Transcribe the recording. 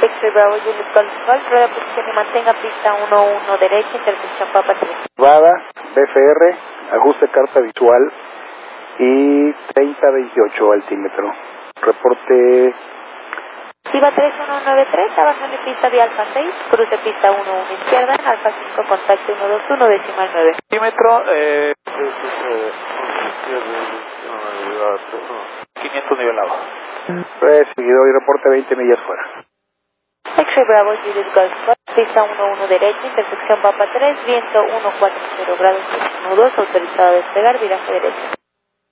X-Ray Bravo, Juliet Golf Golf, rueda posición y mantenga pista 1-1 derecha, intersección Papa 3. Vada, BFR, ajuste carta visual y 30-28 altímetro. Reporte. Viva 3193, avanzando en pista de Alfa 6, cruce pista 11 izquierda, Alfa 5, contacto 121, decimal 9. Altímetro, 500 nivelado. Recibido y reporte 20 millas fuera. X-Ray Bravo, Juliet Golf Golf, pista 11 derecha, intersección Papa 3, viento 140 grados 12, autorizado a despegar, viraje derecha.